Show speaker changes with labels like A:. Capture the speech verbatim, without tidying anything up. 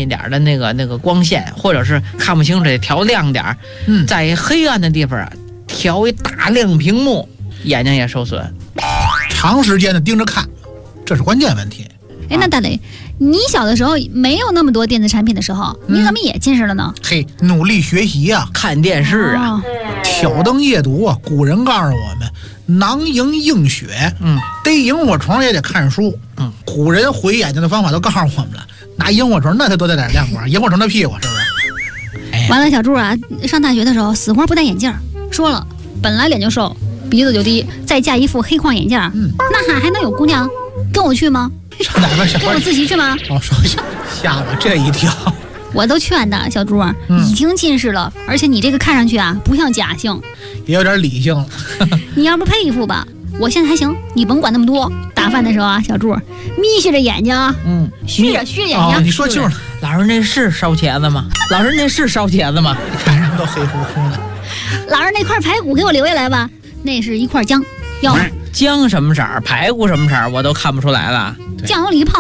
A: 点的那个那个光线，或者是看不清楚得调亮点，
B: 嗯，
A: 在黑暗的地方啊，调一大亮屏幕，眼睛也受损。
B: 长时间的盯着看，这是关键问题。
C: 哎，那大雷，你小的时候没有那么多电子产品的时候，
B: 嗯、
C: 你怎么也近视了呢？
B: 嘿，努力学习呀、啊，
A: 看电视啊，
C: 哦、
B: 挑灯夜读啊。古人告诉我们，囊萤映雪，
A: 嗯，
B: 逮萤火虫也得看书，
A: 嗯，
B: 古人毁眼睛的方法都告诉我们了，拿萤火虫那才多带点亮光，萤火虫的屁股是不是？
C: 哎、完了，小柱啊，上大学的时候死活不戴眼镜，说了，本来脸就瘦，鼻子就低，再加一副黑框眼镜，嗯，那还还能有姑娘跟我去吗？
B: 上哪边小
C: 跟我自习去吗？
B: 哦，说吓我这一跳。
C: 我都劝的小猪啊，
B: 嗯、
C: 已经近视了，而且你这个看上去啊不像假性，
B: 也有点理性了。
C: 你要不佩服吧？我现在还行，你甭管那么多。打饭的时候啊，小猪眯虚着眼睛啊，
A: 嗯，
C: 虚着虚着眼睛、
B: 哦。你说清楚了，
A: 老师那是烧茄子吗？老师那是烧茄子吗？
B: 你看人都黑乎乎的。
C: 老师那块排骨给我留下来吧，那是一块姜，要吗？
A: 姜什么色儿，排骨什么色儿，我都看不出来了。
C: 酱油里泡。